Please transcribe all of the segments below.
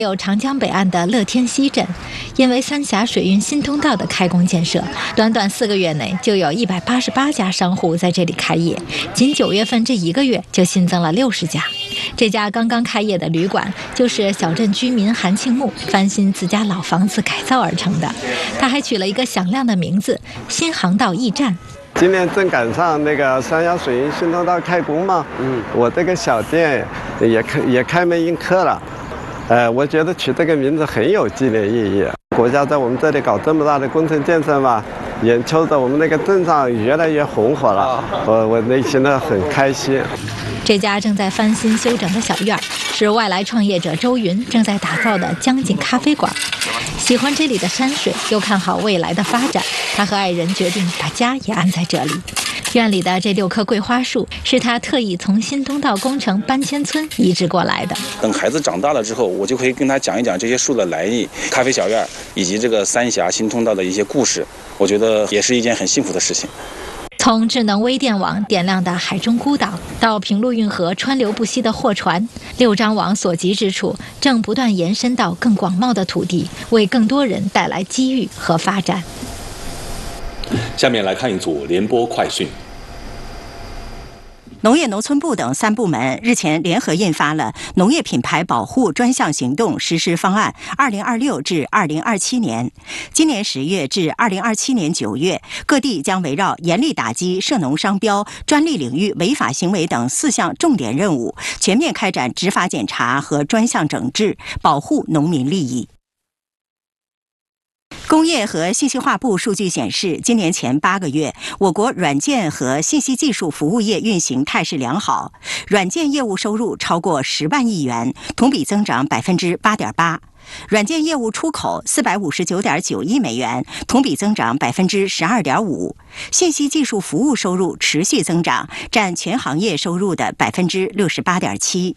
有长江北岸的乐天溪镇，因为三峡水运新通道的开工建设，短短4个月内就有188家商户在这里开业，仅9月份这1个月就新增了60家。这家刚刚开业的旅馆，就是小镇居民韩庆木翻新自家老房子改造而成的。他还取了一个响亮的名字——新航道驿站。 今年正赶上那个三峡水运新通道开工嘛，我这个小店也开门迎客了。我觉得取这个名字很有纪念意义。国家在我们这里搞这么大的工程建设嘛，眼瞅着我们那个镇上越来越红火了，我内心呢很开心。 这家正在翻新修整的小院，是外来创业者周云正在打造的江景咖啡馆。喜欢这里的山水，又看好未来的发展，他和爱人决定把家也安在这里。院里的这6棵桂花树是他特意从新通道工程搬迁村移植过来的。 等孩子长大了之后，我就可以跟他讲一讲这些树的来历、咖啡小院以及这个三峡新通道的一些故事。我觉得也是一件很幸福的事情。 从智能微电网点亮的海中孤岛，到平陆运河川流不息的货船，6张网所及之处，正不断延伸到更广袤的土地，为更多人带来机遇和发展。 下面来看一组联播快讯。 农业农村部等3部门日前联合印发了《农业品牌保护专项行动实施方案 （2026 至2027年）》。今年10月至2027年9月，各地将围绕严厉打击涉农商标、专利领域违法行为等4项重点任务，全面开展执法检查和专项整治，保护农民利益。工业和信息化部数据显示，今年前8个月，我国软件和信息技术服务业运行态势良好，软件业务收入超过10万亿元，同比增长8.8%。软件业务出口459.9亿美元，同比增长12.5%。信息技术服务收入持续增长，占全行业收入的68.7%。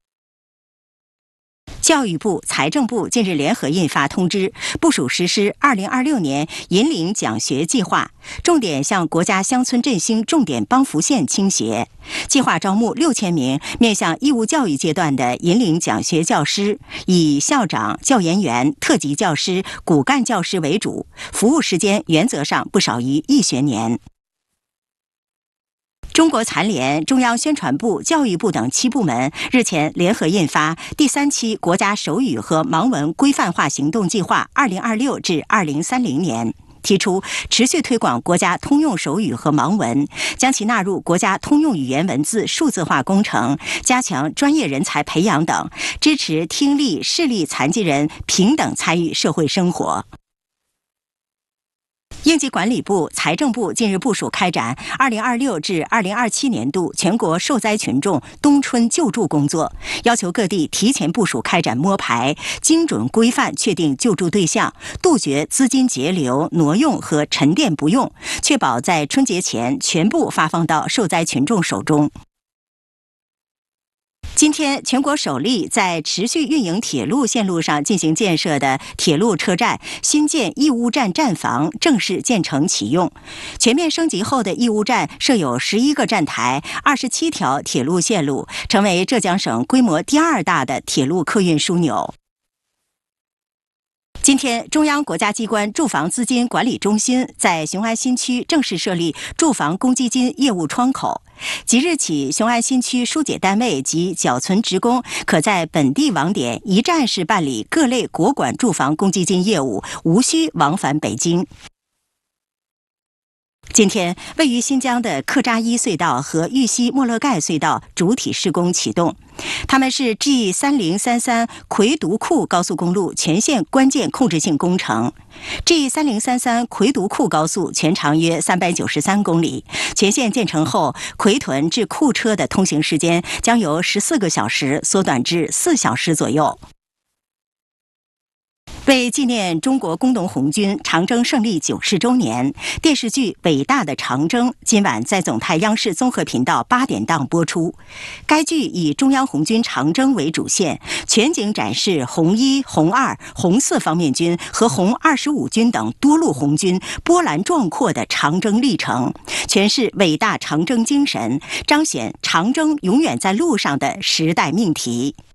教育部、财政部近日联合印发通知，部署实施2026年引领奖学计划，重点向国家乡村振兴重点帮扶县倾斜。计划招募6000名面向义务教育阶段的引领奖学教师，以校长、教研员、特级教师、骨干教师为主，服务时间原则上不少于1学年。中国残联、中央宣传部、教育部等7部门日前联合印发第3期国家手语和盲文规范化行动计划2026至2030年，提出持续推广国家通用手语和盲文，将其纳入国家通用语言文字数字化工程，加强专业人才培养等，支持听力、视力残疾人平等参与社会生活。应急管理部、财政部近日部署开展2026至2027年度全国受灾群众冬春救助工作，要求各地提前部署开展摸排，精准规范确定救助对象，杜绝资金截流、挪用和沉淀不用，确保在春节前全部发放到受灾群众手中。今天，全国首例在持续运营铁路线路上进行建设的铁路车站新建义乌站站房正式建成启用。全面升级后的义乌站设有11个站台、27条铁路线路，成为浙江省规模第2大的铁路客运枢纽。今天，中央国家机关住房资金管理中心在雄安新区正式设立住房公积金业务窗口。即日起，雄安新区疏解单位及缴存职工可在本地网点一站式办理各类国管住房公积金业务，无需往返北京。今天，位于新疆的克扎伊隧道和玉溪莫勒盖隧道主体施工启动，它们是 G3033 魁独库高速公路全线关键控制性工程。G3033 魁独库高速全长约393公里，全线建成后，魁屯至库车的通行时间将由14个小时缩短至4小时左右。为纪念中国工农红军长征胜利90周年，电视剧《伟大的长征》今晚在总台央视综合频道8点档播出。该剧以中央红军长征为主线，全景展示红1、红2、红4方面军和红25军等多路红军波澜壮阔的长征历程，诠释伟大长征精神，彰显长征永远在路上的时代命题。